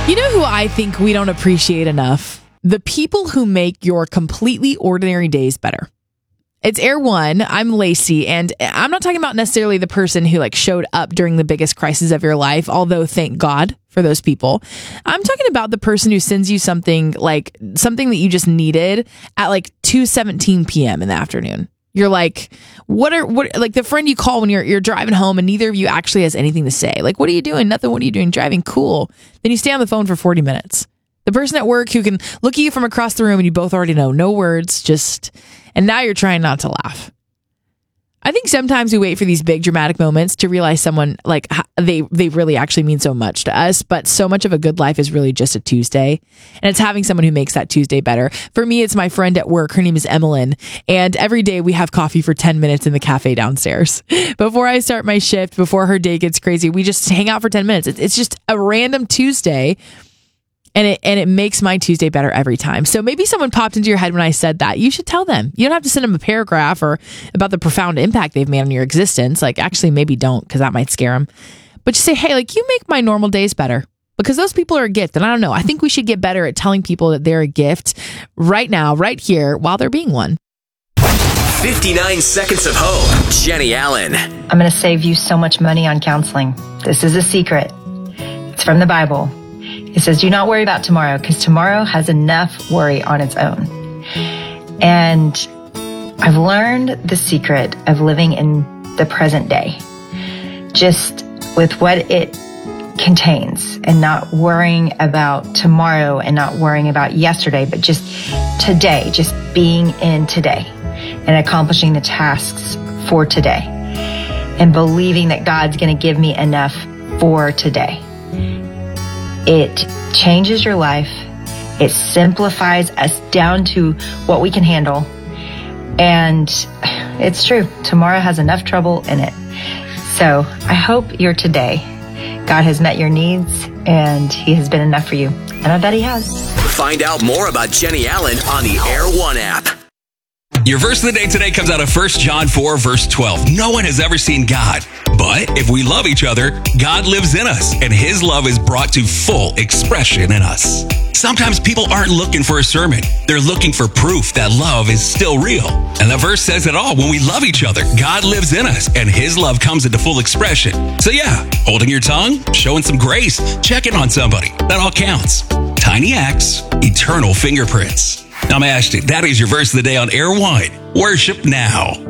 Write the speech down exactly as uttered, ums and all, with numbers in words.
You know who I think we don't appreciate enough? The people who make your completely ordinary days better. It's Air One. I'm Lacey, and I'm not talking about necessarily the person who like showed up during the biggest crisis of your life, although thank God for those people. I'm talking about the person who sends you something like something that you just needed at like two seventeen p.m. in the afternoon. You're like, what are what like the friend you call when you're you're driving home and neither of you actually has anything to say. Like, what are you doing? Nothing. What are you doing? Driving? Cool. Then you stay on the phone for forty minutes. The person at work who can look at you from across the room and you both already know, no words, just, and now you're trying not to laugh. I think sometimes we wait for these big dramatic moments to realize someone like they they really actually mean so much to us, but so much of a good life is really just a Tuesday, and it's having someone who makes that Tuesday better. For me, it's my friend at work. Her name is Emmeline, and every day we have coffee for ten minutes in the cafe downstairs. Before I start my shift, before her day gets crazy, we just hang out for ten minutes. It's, it's just a random Tuesday. And it and it makes my Tuesday better every time. So maybe someone popped into your head when I said that. You should tell them. You don't have to send them a paragraph or about the profound impact they've made on your existence. Like, actually, maybe don't, because that might scare them. But just say, hey, like, you make my normal days better. Because those people are a gift. And I don't know. I think we should get better at telling people that they're a gift right now, right here, while they're being one. fifty-nine Seconds of Hope. Jenny Allen. I'm going to save you so much money on counseling. This is a secret. It's from the Bible. It says, do not worry about tomorrow, because tomorrow has enough worry on its own. And I've learned the secret of living in the present day, just with what it contains, and not worrying about tomorrow and not worrying about yesterday, but just today, just being in today and accomplishing the tasks for today and believing that God's going to give me enough for today. It changes your life. It simplifies us down to what we can handle. And it's true. Tomorrow has enough trouble in it. So I hope your today, God has met your needs and he has been enough for you. And I bet he has. Find out more about Jenny Allen on the Air One app. Your verse of the day today comes out of First John four, verse twelve. No one has ever seen God. But if we love each other, God lives in us, and his love is brought to full expression in us. Sometimes people aren't looking for a sermon. They're looking for proof that love is still real. And the verse says it all. When we love each other, God lives in us, and his love comes into full expression. So yeah, holding your tongue, showing some grace, checking on somebody, that all counts. Tiny acts, eternal fingerprints. I'm Ashton. That is your verse of the day on Air One. Worship now.